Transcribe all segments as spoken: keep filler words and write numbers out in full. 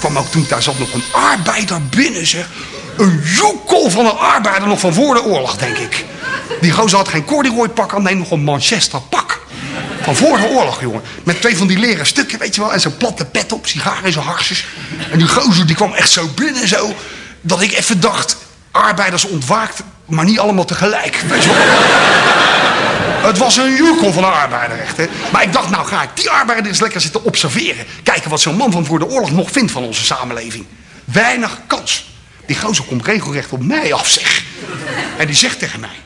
kwam ook toen, daar zat nog een arbeider binnen, zeg. Een joekel van een arbeider, nog van voor de oorlog, denk ik. Die gozer had geen corduroy pak aan, nee, nog een Manchester pak. Van voor de oorlog, jongen. Met twee van die leren stukken, weet je wel. En zo'n platte pet op, sigaren en zo'n harsjes. En die gozer, die kwam echt zo binnen, zo. Dat ik even dacht, arbeiders ontwaakt, maar niet allemaal tegelijk. Weet je wel. Het was een joekel van een arbeider, echt, hè. Maar ik dacht, nou ga ik die arbeider eens lekker zitten observeren. Kijken wat zo'n man van voor de oorlog nog vindt van onze samenleving. Weinig kans. Die gozer komt regelrecht op mij af, zeg. En die zegt tegen mij...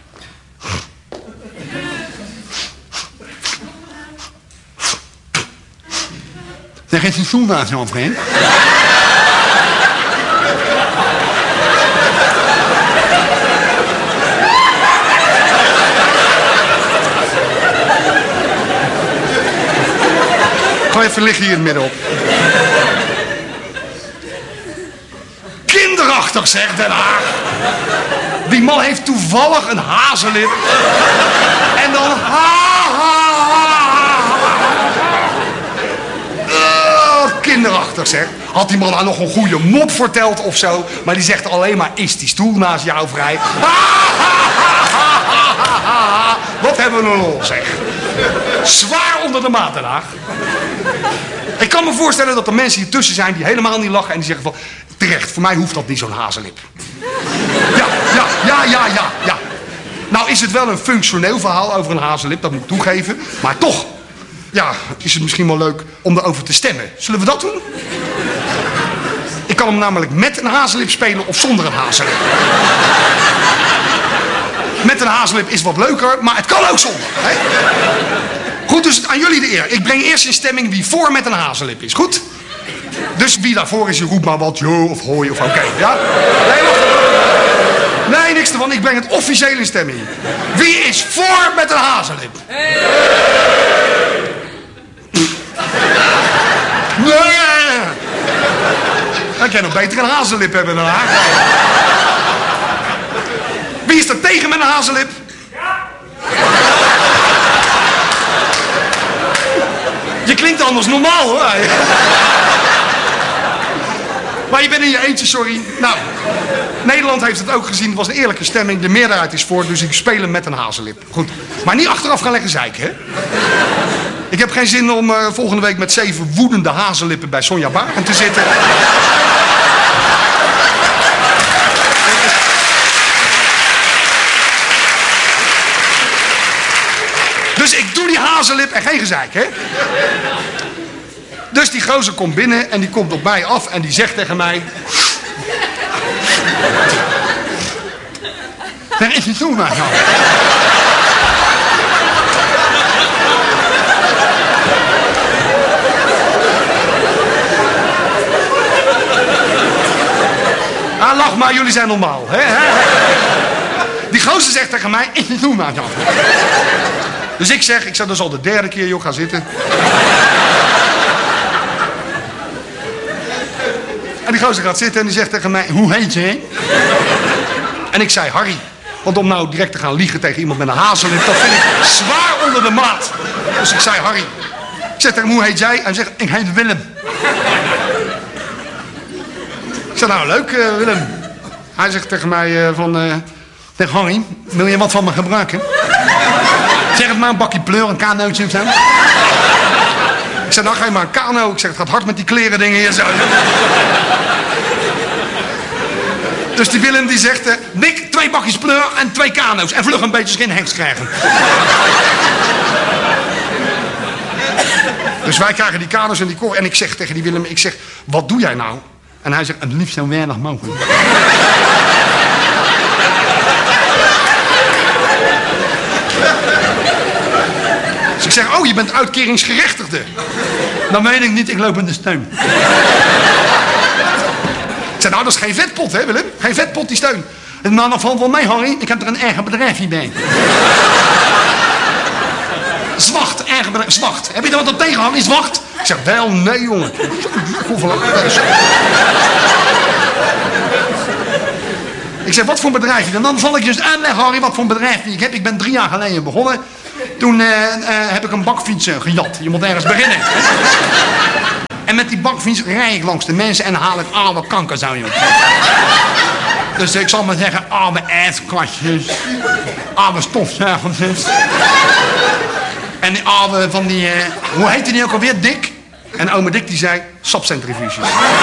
Zeg, is die stoel naast je vriend? Ga even liggen hier in het midden op. Kinderachtig, zeg, Den Haag. Die man heeft toevallig een hazenlip. En dan ha, ha, ha, ha. Uh, kinderachtig, zeg. Had die man nou nog een goede mop verteld of zo. Maar die zegt alleen maar, is die stoel naast jou vrij? Ha, ha, ha, ha, ha, ha. Wat hebben we een lol, zeg. Zwaar onder de maat, Den Haag. Ik kan me voorstellen dat er mensen hier tussen zijn die helemaal niet lachen en die zeggen van... Terecht, voor mij hoeft dat niet zo'n hazenlip. Ja, ja, ja, ja, ja, ja. Nou is het wel een functioneel verhaal over een hazenlip, dat moet ik toegeven. Maar toch, ja, is het misschien wel leuk om erover te stemmen. Zullen we dat doen? Ik kan hem namelijk met een hazenlip spelen of zonder een hazenlip. Met een hazenlip is wat leuker, maar het kan ook zonder. Hè? Goed, dus aan jullie de eer. Ik breng eerst in stemming wie voor met een hazenlip is. Goed? Dus wie daarvoor is, je roept maar wat, jo of hoi of oké. Okay, ja? Nee, wacht. Nee, niks ervan. Ik breng het officieel in stemming. Wie is voor met een hazenlip? Hey. Nee. Ik kan nog beter een hazenlip hebben dan haar. Wie is er tegen met een hazenlip? Ja. Je klinkt anders normaal, hoor. Maar je bent in je eentje, sorry. Nou, Nederland heeft het ook gezien. Het was een eerlijke stemming. De meerderheid is voor, dus ik speel hem met een hazenlip. Goed. Maar niet achteraf gaan leggen zeiken, hè? Ik heb geen zin om uh, volgende week met zeven woedende hazenlippen bij Sonja Barend te zitten. Dus ik doe die hazenlip en geen gezeik, hè? Dus die gozer komt binnen en die komt op mij af en die zegt tegen mij... Waar is die stoel nou? Ah, lach maar, jullie zijn normaal, hè? Die gozer zegt tegen mij, is die stoel nou? Dus ik zeg, ik zeg, dat is al de derde keer, joh, ga zitten. En die gozer gaat zitten en die zegt tegen mij, hoe heet je? En ik zei, Harry. Want om nou direct te gaan liegen tegen iemand met een hazenlip, dat vind ik zwaar onder de maat. Dus ik zei, Harry. Ik zeg tegen hem, hoe heet jij? En hij zegt, ik heet Willem. Ik zeg, nou leuk, uh, Willem. Hij zegt tegen mij uh, van, uh, tegen Harry, wil je wat van me gebruiken? Zeg het maar, een bakje pleur, een kanootje of zo. Ik zeg, nou ga je maar een kano. Ik zeg, het gaat hard met die kleren dingen hier zo. Dus die Willem die zegt, uh, Nick, twee bakjes pleur en twee kano's. En vlug een beetje skinhengst krijgen. Dus wij krijgen die kano's en die kor. En ik zeg tegen die Willem, ik zeg, wat doe jij nou? En hij zegt, het liefst zo weinig mogelijk. Dus ik zeg, oh, je bent uitkeringsgerechtigde. Dan weet ik niet, ik loop in de steun. Ik zeg, nou, dat is geen vetpot, hè, Willem? Geen vetpot, die steun. En nou, dat valt wel mee, Harry. Ik heb er een eigen bedrijfje bij. Zwacht, eigen bedrijf. Zwacht. Heb je er wat op tegen, Harry? Zwacht? Ik zeg, wel, nee, jongen. Hoeveel... Ik zeg, wat voor bedrijfje? En dan zal ik je uitleggen, Harry, wat voor bedrijfje ik heb. Ik ben drie jaar geleden begonnen. Toen uh, uh, heb ik een bakfiets uh, gejat. Je moet ergens beginnen. En met die bakfiets rij ik langs de mensen en haal ik oude kankerzooi op. Dus ik zal maar zeggen, oude ijskastjes, oude stofzuigertjes. En die oude van die, uh, hoe heette die ook alweer? Dick? En oma Dick die zei, sapcentrifuges.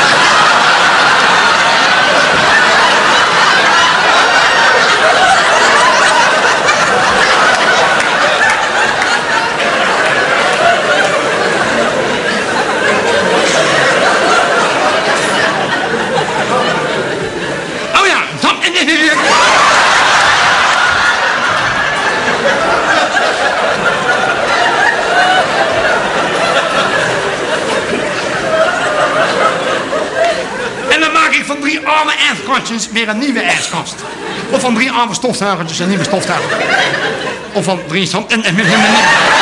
Van drie arme ijskastjes weer een nieuwe ijskast. Of van drie arme stofzuigertjes een nieuwe stofzuiger. Of van drie stand... En, en, en, en, en.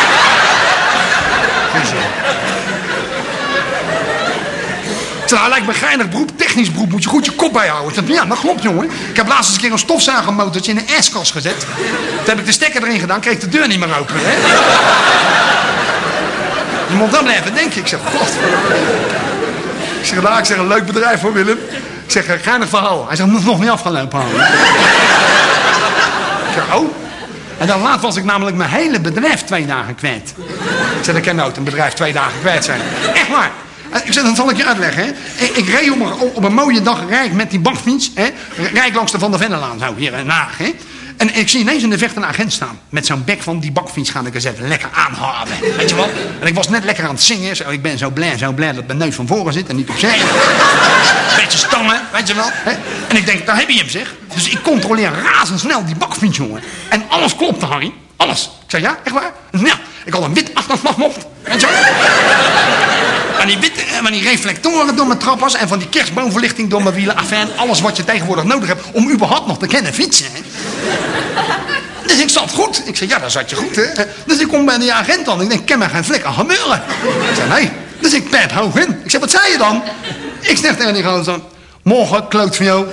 Nou, lijkt me een geinig beroep, technisch beroep, moet je goed je kop bijhouden. Ja, dat klopt, jongen. Ik heb laatst eens een keer een stofzuigermotortje in een ijskast gezet. Toen heb ik de stekker erin gedaan, kreeg ik de deur niet meer open, hè. Je moet dan blijven denken. Ik zeg, god. Ik zeg, nou, ik zeg, een leuk bedrijf hoor, Willem. Ik zeg, een geinig verhaal. Hij zegt, nog niet afgelopen houden. Ik zeg, oh. En dan laat was ik namelijk mijn hele bedrijf twee dagen kwijt. Ik zeg, dat kan nooit een bedrijf twee dagen kwijt zijn. Echt waar. Ik zeg, dan zal ik je uitleggen, hè. Ik, ik reed op een, op een mooie dag rijd ik met die bakfiets, hè. Rijd ik langs de Van der Vennelaan, zo, hier in Den Haag, hè. En ik zie ineens in de verte een agent staan. Met zo'n bek van, die bakfiets ga ik eens even lekker aanhouden. Weet je wel? En ik was net lekker aan het zingen. Zo, ik ben zo blij, zo blij dat mijn neus van voren zit en niet opzij. Beetje stangen, weet je wel. Hè? En ik denk, daar heb je hem, zeg. Dus ik controleer razendsnel die bakfiets, jongen. En alles klopte, Harry. Alles. Ik zei, ja, echt waar? Ja, ik had een wit achterslagmop. Weet je wel? Van die, witte, van die reflectoren door mijn trappers en van die kerstboomverlichting door mijn wielen. Afijn, alles wat je tegenwoordig nodig hebt om überhaupt nog te kennen fietsen. Hè? Dus ik zat goed. Ik zei, ja, daar zat je goed, hè. Dus ik kom bij die agent aan. Ik denk, kan mij geen flikker gebeuren. Ik zei, nee. Dus ik pijp hoog in. Ik zeg, wat zei je dan? Ik zeg tegen die gozer, morgen, kloot van jou.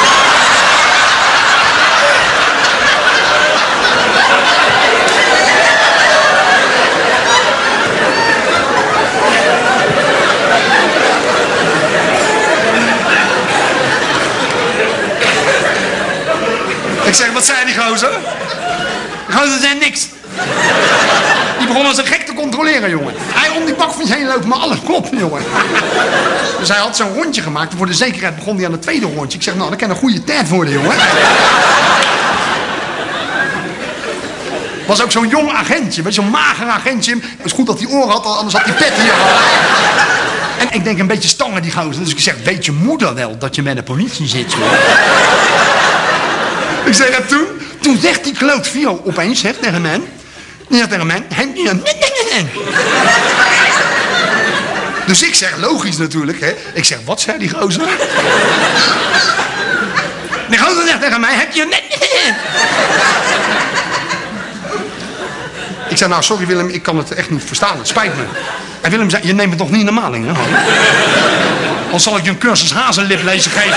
Ik zeg, wat zei die gozer? Die gozer zei niks. Die begon als een gek te controleren, jongen. Hij om die bakfiets heen loopt, maar alles klopt, jongen. Dus hij had zo'n rondje gemaakt. Voor de zekerheid begon hij aan het tweede rondje. Ik zeg, nou, dat kan een goede tijd worden, jongen. Was ook zo'n jong agentje, zo'n mager agentje. Het is goed dat hij oren had, anders had hij pet hier. En ik denk, een beetje stangen die gozer. Dus ik zeg, weet je moeder wel dat je bij de politie zit, jongen? Ik zeg, en toen, toen zegt die kloot Vio opeens, zeg, tegen mij. Die zegt tegen mij, heb je een... Dus ik zeg, logisch natuurlijk, hè. Ik zeg, wat zei die gozer? Die gozer zegt tegen mij, heb je een... Ik zeg, nou, sorry Willem, ik kan het echt niet verstaan, het spijt me. En Willem zei, je neemt het toch niet normaal in, hè? Dan zal ik je een cursus hazenlip lezen geven.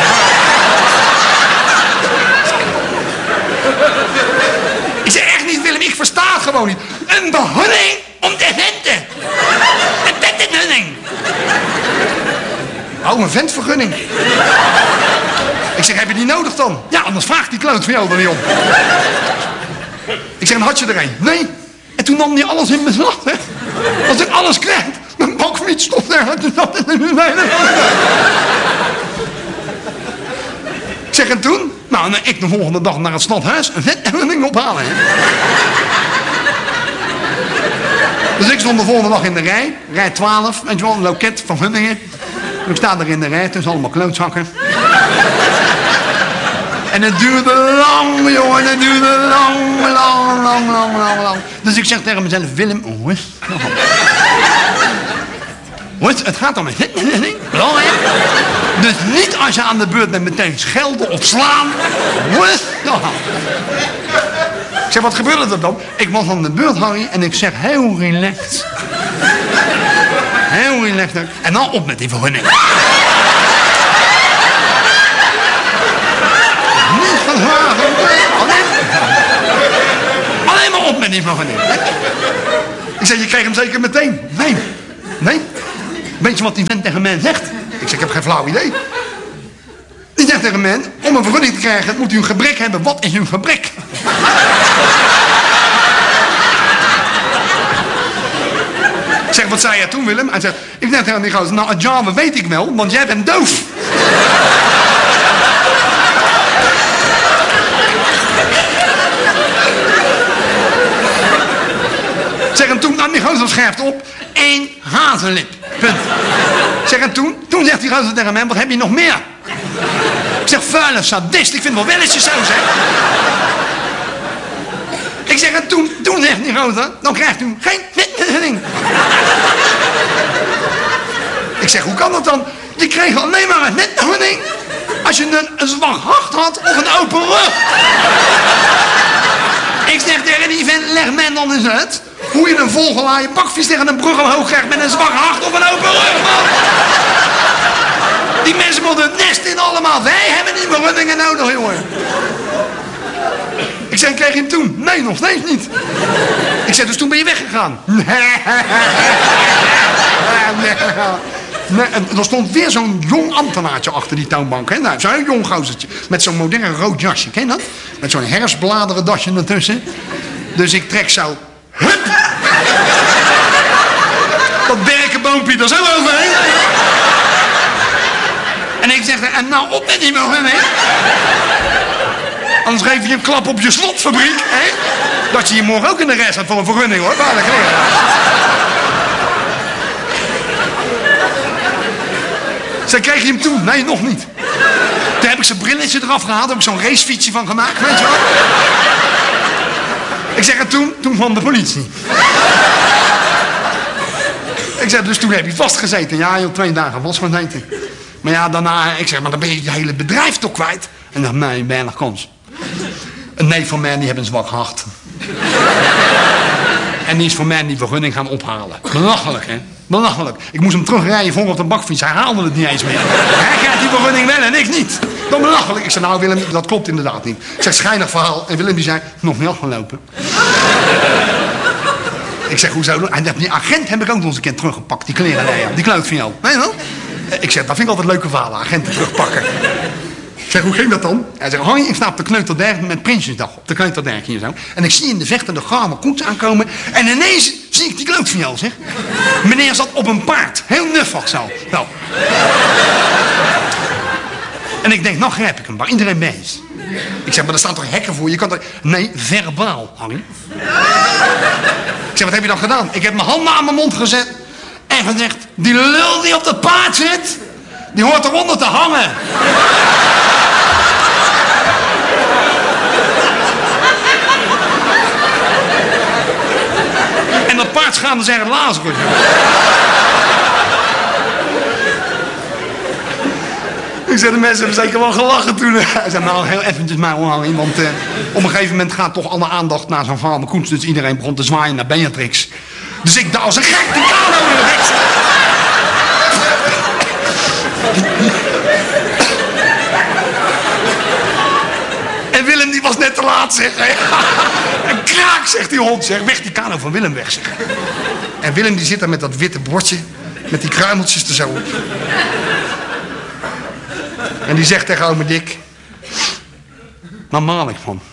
Ik zeg echt niet, Willem, ik versta het gewoon niet. Een behandeling om te venten. Een ventengunning. Oh, een ventvergunning. Ik zeg, heb je die nodig dan? Ja, anders vraagt die kloot van jou er niet om. Ik zeg, had je er een? Nee. En toen nam hij alles in beslag, hè. Als ik alles krijg, mijn bakfiets stopt er. Ik zeg, en toen? Nou, en ik de volgende dag naar het stadhuis een vetvergunning ophalen, hè. Dus ik stond de volgende dag in de rij, rij twaalf, weet je wel, een loket van Gunningen. Ik sta er in de rij, tussen allemaal klootzakken. En het duurde lang, jongen, het duurde lang, lang, lang, lang, lang, lang. Dus ik zeg tegen mezelf, Willem, hoe is het? Hoe is het? Het gaat om een vetvergunning, belangrijk. Dus niet als je aan de beurt bent meteen schelden of slaan. Hoe is het? Ik zeg, wat gebeurde er dan? Ik was aan de beurt, Harry, en ik zeg heel relaxed. Heel relaxed. En dan op met die vergunning. Niet van haar. Alleen, alleen maar op met die vergunning. Ik zeg, je kreeg hem zeker meteen. Nee. Nee. Weet je wat die vent tegen mij zegt? Ik zeg, ik heb geen flauw idee. Die zegt tegen mij, om een vergunning te krijgen moet u een gebrek hebben. Wat is uw gebrek? Ik zeg, wat zei jij toen, Willem? Hij zegt, ik zeg tegen die gozer, nou, het Java weet ik wel, want jij bent doof. Zeg, en toen nam die gozer scherpt op, één hazenlip. Punt. Zeg, en toen, toen zegt die gozer tegen mij, wat heb je nog meer? Ik zeg, vuile sadist, ik vind wel welletjes zo, zeg. Ik zeg, en toen, toen zegt die gozer, dan krijgt u geen vergunning. Ik zeg, hoe kan dat dan? Je kreeg alleen maar een vergunning als je een, een zwak hart had of een open rug. Ik zeg tegen die vent, leg mij dan eens uit hoe je een volgelaaien bakvis tegen een brug omhoog krijgt met een zwak hart of een open rug, man. Die mensen moeten het nest in allemaal. Wij hebben die vergunningen nodig, jongen. Ik zeg, kreeg je hem toen? Nee, nog steeds niet. Ik zeg, dus toen ben je weggegaan. Nee. Nee, en er stond weer zo'n jong ambtenaartje achter die toonbank. Hè? Nou, zo'n jong gozertje. Met zo'n modern rood jasje. Ken je dat? Met zo'n herfstbladeren dasje ertussen. Dus ik trek zo. Hup! Dat berkenboompje er zo overheen. En ik zeg, en nou op met die mogen, hè? Anders geef je een klap op je slotfabriek, hè? Dat je hier morgen ook in de rest hebt voor een vergunning, hoor. Waar Zij kreeg je hem toen? Nee, nog niet. Toen heb ik zijn brilletje eraf gehaald, heb ik zo'n racefietsje van gemaakt, weet je wel? Ik zeg, en toen, toen kwam de politie. Ik zeg, dus toen heb je vastgezeten. Ja, joh, twee dagen vastgezeten. Maar ja, daarna, ik zeg, maar dan ben je je hele bedrijf toch kwijt? En dan, nee, weinig kans. Een neef van mij, die heeft een zwak hart. En die is voor mij die vergunning gaan ophalen. Belachelijk, hè? Belachelijk. Ik moest hem terugrijden voor op de bakfiets. Hij haalde het niet eens meer. Hij krijgt die vergunning wel en ik niet. Dan belachelijk. Ik zei, nou Willem, dat klopt inderdaad niet. Ik zeg, schijnig verhaal. En Willem die zei, nog niet afgelopen. Ik zeg, hoezo? En die agent heb ik ook nog eens een keer teruggepakt. Die klerenleier. Die kloot van jou. Weet je wel? Ik zeg, dat vind ik altijd leuke verhalen. Agenten terugpakken. Ik zeg, hoe ging dat dan? Hij zegt, hoi, ik sta op de Kneuterberg met Prinsjesdag. Op de Kneuterberg hier zo. En ik zie in de verte de grauwe koets aankomen. En ineens zie ik die kloot van jou, zeg. Meneer zat op een paard. Heel nuffig zo. Nou. En ik denk, nou grijp ik hem, waar iedereen mee is. Ik zeg, maar er staan toch hekken voor? Je kan toch... Nee, verbaal, Harry. Ik zeg, wat heb je dan gedaan? Ik heb mijn handen aan mijn mond gezet. En gezegd, die lul die op dat paard zit, die hoort eronder te hangen. En dat paard schaamde zich het Lazarus. Ik zei, de mensen hebben zeker wel gelachen toen. Hij zei, nou, heel eventjes maar hoor, want uh, op een gegeven moment gaat toch alle aandacht naar zo'n vader Koens. Dus iedereen begon te zwaaien naar Beatrix. Dus ik dacht als een gek de kano in de weg. En Willem die was net te laat, zeg. En kraak, zegt die hond, zeg. Weg die kano van Willem weg, zeg. En Willem die zit daar met dat witte bordje, met die kruimeltjes er zo op. En die zegt tegen ome Dick, waar maal ik van?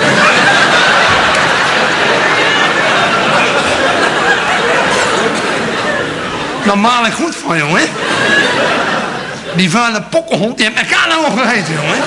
Nou maal ik goed van, jongen. Die vuile pokkenhond, die heeft mijn kano opgegeten, jongen.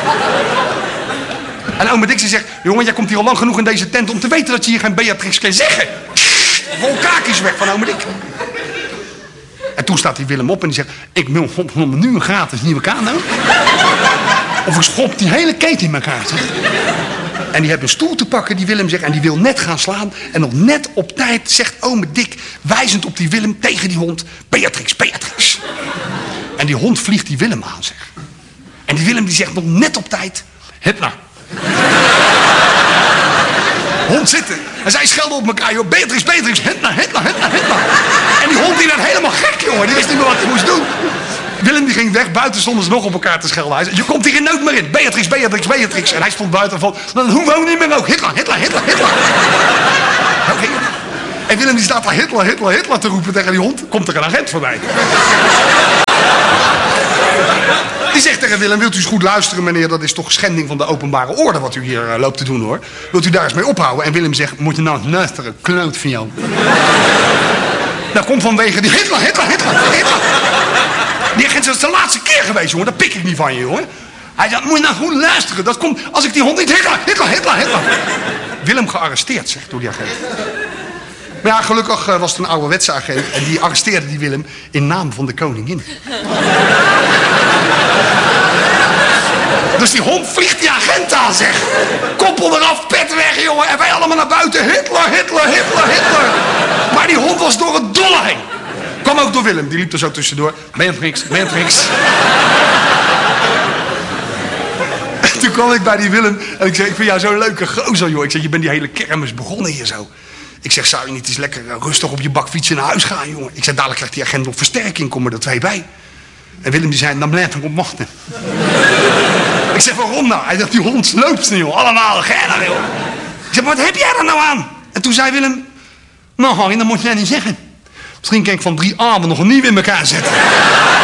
En ome Dick zegt, jongen, jij komt hier al lang genoeg in deze tent om te weten dat je hier geen Beatrix kan zeggen. Vol kaakjes weg van ome Dick. En toen staat die Willem op en die zegt, ik wil godverdomme nu een gratis nieuwe kano. Of ik schop die hele keten in elkaar, zeg. En die heeft een stoel te pakken, die Willem zegt, en die wil net gaan slaan. En nog net op tijd zegt ome Dick, wijzend op die Willem tegen die hond, Beatrix, Beatrix. En die hond vliegt die Willem aan, zeg. En die Willem die zegt nog net op tijd, Hitler. Hond zitten. En zij schelden op elkaar, joh. Beatrix, Beatrix, Hitler, Hitler, Hitler, Hitler. En die hond die werd helemaal gek, jongen. Die wist niet meer wat hij moest doen. Willem die ging weg, buiten stonden ze nog op elkaar te schelden. Hij zei, je komt hier in nood maar in. Beatrix, Beatrix, Beatrix. En hij stond buiten van, dan hoe woon niet meer ook. Hitler, Hitler, Hitler, Hitler. Oké. En Willem die staat daar Hitler, Hitler, Hitler te roepen tegen die hond. Komt er een agent voorbij. Die zegt tegen Willem, wilt u eens goed luisteren meneer, dat is toch schending van de openbare orde wat u hier uh, loopt te doen hoor. Wilt u daar eens mee ophouden? En Willem zegt, moet je nou eens luisteren, kloot van jou. Nou komt vanwege die Hitler, Hitler, Hitler, Hitler. Die agent zegt, dat is de laatste keer geweest jongen, dat pik ik niet van je hoor. Hij zegt, moet je nou goed luisteren, dat komt als ik die hond niet, Hitler, Hitler, Hitler, Hitler. Willem gearresteerd, zegt door die agent. Maar ja, gelukkig uh, was het een ouderwetse agent en die arresteerde die Willem in naam van de koningin. Dus die hond vliegt die agent aan, zeg. Koppel eraf, pet weg, jongen. En wij allemaal naar buiten. Hitler, Hitler, Hitler, Hitler. Maar die hond was door het dolle heen. Kwam ook door Willem, die liep er zo tussendoor. Matrix, Matrix. Toen kwam ik bij die Willem en ik zei, ik vind jou zo'n leuke gozer, joh. Ik zeg, je bent die hele kermis begonnen hier zo. Ik zeg, zou je niet eens lekker rustig op je bakfietsje naar huis gaan, jongen? Ik zeg, dadelijk krijgt die agent nog versterking, kom er er twee bij. En Willem die zei, dan blijf ik op wachten. Ik zeg, waarom nou? Hij zegt, die hond loopt nu, joh. Allemaal gennen, joh. Ik zeg, maar wat heb jij er nou aan? En toen zei Willem, nou Harry, dat moet jij niet zeggen. Misschien kan ik van drie armen nog een nieuw in elkaar zetten.